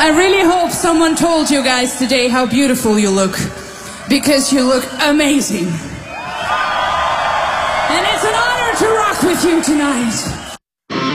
I really hope someone told you guys today how beautiful you look, because you look amazing. And it's an honor to rock with you tonight.